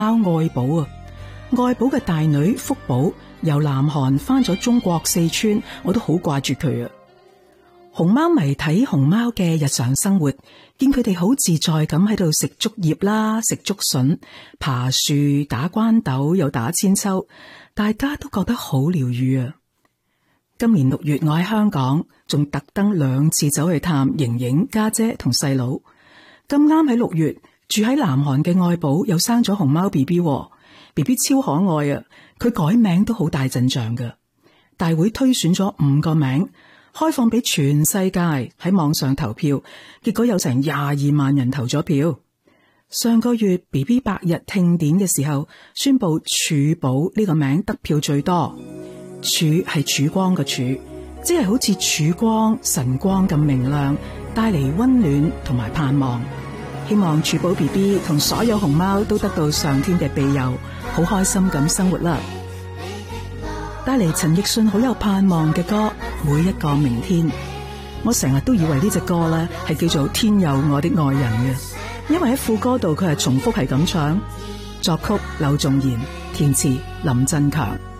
愛寶啊！愛寶嘅大女福寶由南韓翻咗中國四川，我都好掛住佢啊！熊貓迷睇熊貓嘅日常生活，見佢哋好自在咁喺度食竹葉啦、食竹筍、爬樹、打關斗又打千秋，大家都覺得好療癒啊！今年6月我喺香港，仲特登2次走去探瑩瑩家姐同細佬。咁啱喺6月住喺南韓嘅愛寶又生咗熊貓 BB，BB 超可愛啊！佢改名都好大陣仗噶，大會推選咗5個名，開放俾全世界喺網上投票，結果有成22萬人投咗票。上個月 BB 百日慶典嘅時候，宣布曙寶呢個名得票最多。曙係曙光嘅曙，即係好似曙光、晨光咁明亮，帶嚟溫暖同埋盼望。希望曙寶 BB 同所有熊貓都得到上天嘅庇佑，好開心咁生活啦！帶嚟陳奕迅好有盼望嘅歌，每一個明天。我成日都以為呢隻歌咧係叫做《天佑我的愛人》嘅，因為喺副歌度佢係重複係咁唱。作曲柳重言，填詞林振強。